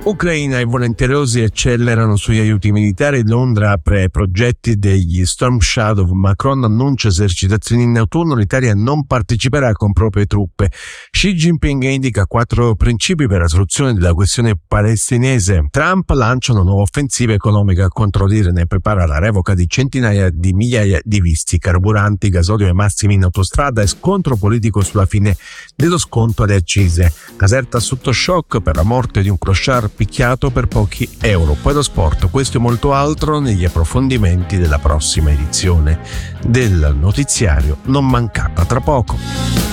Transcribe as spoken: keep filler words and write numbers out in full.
Ucraina e volenterosi accelerano sugli aiuti militari. Londra apre progetti degli Storm Shadow. Macron annuncia esercitazioni in autunno. L'Italia non parteciperà con proprie truppe. Xi Jinping indica quattro principi per la soluzione della questione palestinese. Trump lancia una nuova offensiva economica contro l'Iran e prepara la revoca di centinaia di migliaia di visti. Carburanti, gasolio ai massimi in autostrada e scontro politico sulla fine dello sconto alle accise. Caserta sotto shock per la morte di un clochard picchiato per pochi euro. Poi lo sport, questo e molto altro negli approfondimenti della prossima edizione del notiziario. Non mancata tra poco.